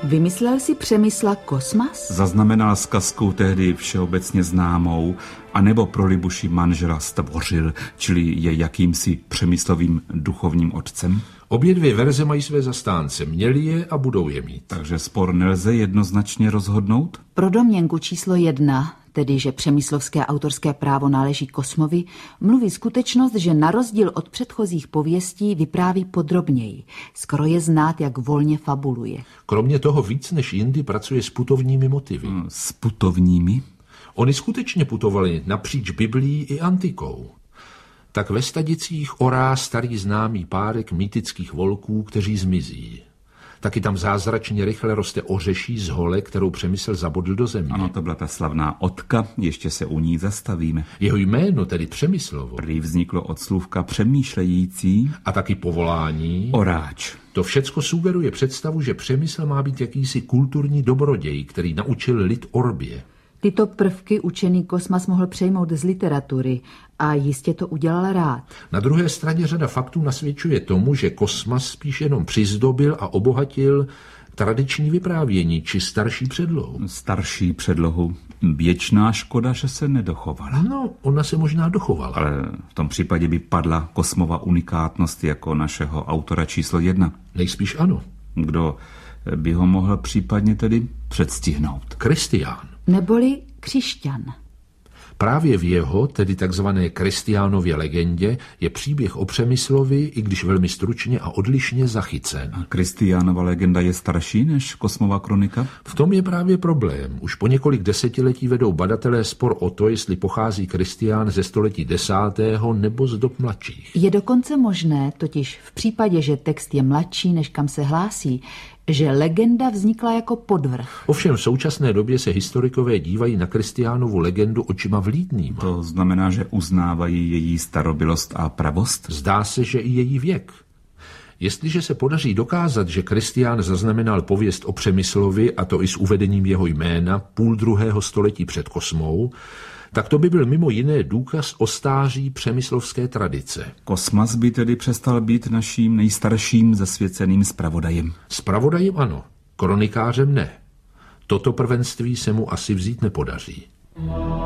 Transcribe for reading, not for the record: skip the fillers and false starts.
Vymyslel si Přemysla Kosmas? Zaznamenal zkazkou tehdy všeobecně známou, anebo pro Libuši manžela stvořil, čili je jakýmsi Přemyslovým duchovním otcem? Obě dvě verze mají své zastánce, měli je a budou je mít. Takže spor nelze jednoznačně rozhodnout? Pro domněnku číslo 1, tedy že přemyslovské autorské právo náleží Kosmovi, mluví skutečnost, že na rozdíl od předchozích pověstí vypráví podrobněji. Skoro je znát, jak volně fabuluje. Kromě toho víc než jindy pracuje s putovními motivy. S putovními? Oni skutečně putovali napříč Biblií i antikou. Tak ve Stadicích orá starý známý párek mýtických volků, kteří zmizí. Taky tam zázračně rychle roste ořeší z hole, kterou Přemysl zabodl do země. Ano, to byla ta slavná Otka, ještě se u ní zastavíme. Jeho jméno, tedy Přemyslovo, prý vzniklo od slůvka přemýšlející a taky povolání oráč. To všecko sugeruje představu, že Přemysl má být jakýsi kulturní dobroděj, který naučil lid orbě. Tyto prvky učený Kosmas mohl přejmout z literatury a jistě to udělal rád. Na druhé straně řada faktů nasvědčuje tomu, že Kosmas spíš jenom přizdobil a obohatil tradiční vyprávění či starší předlohu. Starší předlohu. Věčná škoda, že se nedochovala. No, ona se možná dochovala. Ale v tom případě by padla Kosmova unikátnost jako našeho autora číslo 1. Nejspíš ano. Kdo by ho mohl případně tedy předstihnout? Kristián. Neboli křišťan. Právě v jeho, tedy takzvané Kristiánově legendě, je příběh o Přemyslovi, i když velmi stručně a odlišně zachycen. A Kristiánova legenda je starší než Kosmova kronika? V tom je právě problém. Už po několik desetiletí vedou badatelé spor o to, jestli pochází Kristián ze století 10. nebo z dob mladších. Je dokonce možné, totiž v případě, že text je mladší, než kam se hlásí, že legenda vznikla jako podvrh. Ovšem v současné době se historikové dívají na Kristiánovu legendu očima vlídnýma. To znamená, že uznávají její starobylost a pravost? Zdá se, že i její věk. Jestliže se podaří dokázat, že Kristián zaznamenal pověst o Přemyslovi, a to i s uvedením jeho jména, 2. století před Kosmou, tak to by byl mimo jiné důkaz o stáří přemyslovské tradice. Kosmas by tedy přestal být naším nejstarším zasvěceným zpravodajem. Zpravodajem ano, kronikářem ne. Toto prvenství se mu asi vzít nepodaří.